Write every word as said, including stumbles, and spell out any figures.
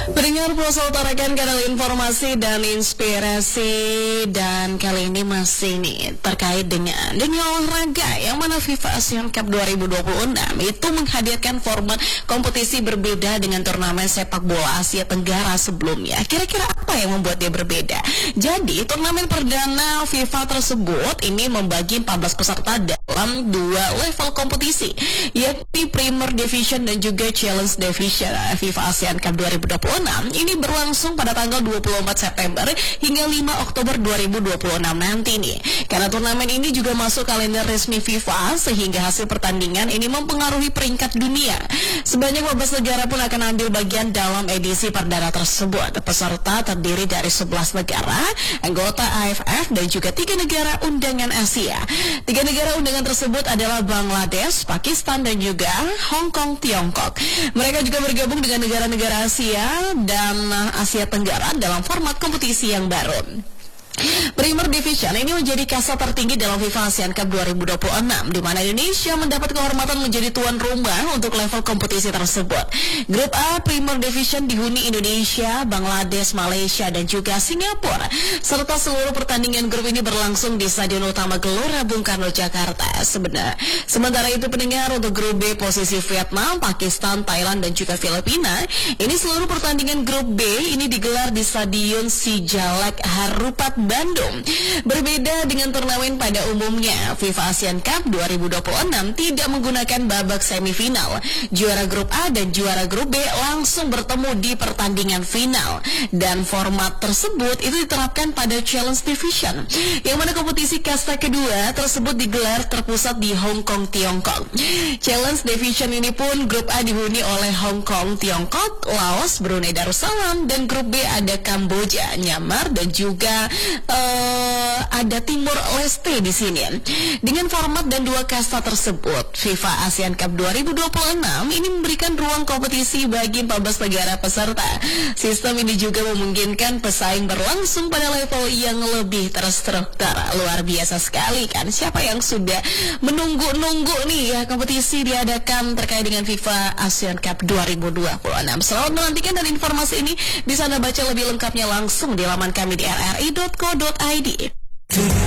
Pendengar Pulsa utarakan kanal informasi dan inspirasi, dan kali ini masih nih terkait dengan dunia olahraga, yang mana FIFA Asian Cup dua ribu dua puluh enam itu menghadirkan format kompetisi berbeda dengan turnamen sepak bola Asia Tenggara sebelumnya. Kira-kira apa yang membuat dia berbeda? Jadi turnamen perdana FIFA tersebut ini membagi empat belas peserta dalam dua level kompetisi, yakni Premier Division dan juga Challenge Division. FIFA Asian Cup dua ribu dua puluh enam ini berlangsung pada tanggal dua puluh empat September hingga lima Oktober dua ribu dua puluh enam nanti nih. Karena turnamen ini juga masuk kalender resmi FIFA, sehingga hasil pertandingan ini mempengaruhi peringkat dunia. Sebanyak lima belas negara pun akan ambil bagian dalam edisi perdana tersebut. Peserta terdiri dari sebelas negara anggota A F F dan juga tiga negara undangan Asia. Tiga negara undangan tersebut adalah Bangladesh, Pakistan, dan juga Hong Kong, Tiongkok. Mereka juga bergabung dengan negara-negara Asia dan Asia Tenggara dalam format kompetisi yang baru. Premier Division ini menjadi kasta tertinggi dalam FIFA Asian Cup dua ribu dua puluh enam, di mana Indonesia mendapat kehormatan menjadi tuan rumah untuk level kompetisi tersebut. Grup A Premier Division dihuni Indonesia, Bangladesh, Malaysia, dan juga Singapura. Serta seluruh pertandingan grup ini berlangsung di Stadion Utama Gelora Bung Karno, Jakarta. Sebenarnya, sementara itu pendengar, untuk grup B posisi Vietnam, Pakistan, Thailand, dan juga Filipina. Ini seluruh pertandingan grup B ini digelar di Stadion Sijalak Harupat, Bandung. Berbeda dengan turnamen pada umumnya, FIFA Asian Cup dua ribu dua puluh enam tidak menggunakan babak semifinal. Juara grup A dan juara grup B langsung bertemu di pertandingan final, dan format tersebut itu diterapkan pada Challenge Division, yang mana kompetisi kasta kedua tersebut digelar terpusat di Hong Kong, Tiongkok. Challenge Division ini pun grup A dihuni oleh Hong Kong, Tiongkok, Laos, Brunei Darussalam, dan grup B ada Kamboja, Myanmar, dan juga Uh, ada Timur Leste di sini. Dengan format dan dua kasta tersebut, FIFA Asian Cup dua ribu dua puluh enam ini memberikan ruang kompetisi bagi empat belas negara peserta. Sistem ini juga memungkinkan pesaing berlangsung pada level yang lebih terstruktur. Luar biasa sekali kan? Siapa yang sudah menunggu-nunggu nih ya kompetisi diadakan terkait dengan FIFA Asian Cup dua ribu dua puluh enam. Selamat menantikan, dan informasi ini bisa Anda baca lebih lengkapnya langsung di laman kami di r r i dot co dot i d.